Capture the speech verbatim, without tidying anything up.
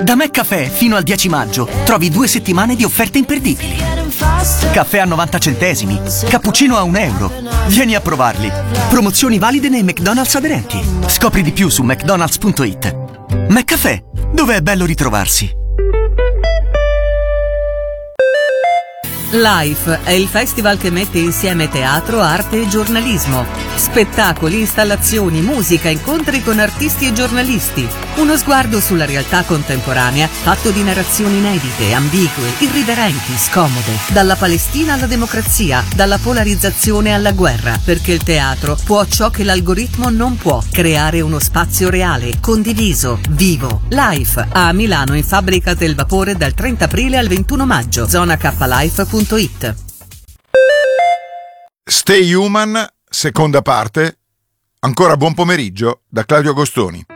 Da McCaffè fino al dieci maggio trovi due settimane di offerte imperdibili. Caffè a novanta centesimi, cappuccino a un euro. Vieni a provarli. Promozioni valide nei McDonald's aderenti. Scopri di più su mcdonalds punto it. McCaffè, dove è bello ritrovarsi. Life è il festival che mette insieme teatro, arte e giornalismo. Spettacoli, installazioni, musica, incontri con artisti e giornalisti. Uno sguardo sulla realtà contemporanea fatto di narrazioni inedite, ambigue, irriverenti, scomode. Dalla Palestina alla democrazia, dalla polarizzazione alla guerra. Perché il teatro può ciò che l'algoritmo non può: creare uno spazio reale, condiviso, vivo. Life a Milano in Fabbrica del Vapore dal trenta aprile al ventuno maggio. Zona K Life punto it. Stay Human, seconda parte. Ancora buon pomeriggio da Claudio Agostoni.